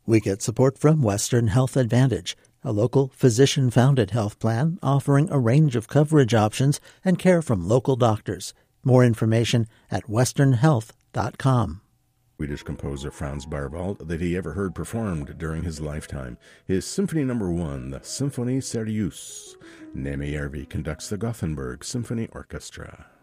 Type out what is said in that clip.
We get support from Western Health Advantage, a local physician-founded health plan offering a range of coverage options and care from local doctors. More information at westernhealth.com. Swedish composer Franz Barwald that he ever heard performed during his lifetime. His Symphony No. 1, the Symphonie Sérieuse. Némi Järvi conducts the Gothenburg Symphony Orchestra.